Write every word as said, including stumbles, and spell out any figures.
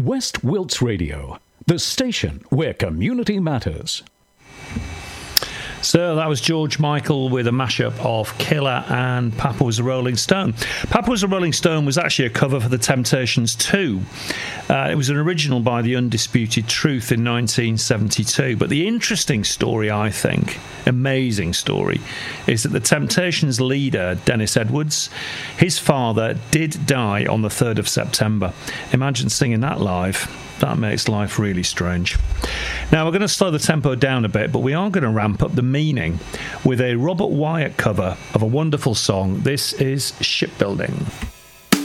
West Wilts Radio, the station where community matters. So that was George Michael with a mashup of Killer and Papa Was a Rolling Stone. Papa Was a Rolling Stone was actually a cover for The Temptations two. Uh, it was an original by The Undisputed Truth in nineteen seventy-two. But the interesting story, I think, amazing story, is that The Temptations leader, Dennis Edwards, his father did die on the third of September. Imagine singing that live. That makes life really strange. Now, we're going to slow the tempo down a bit, but we are going to ramp up the meaning with a Robert Wyatt cover of a wonderful song. This is Shipbuilding.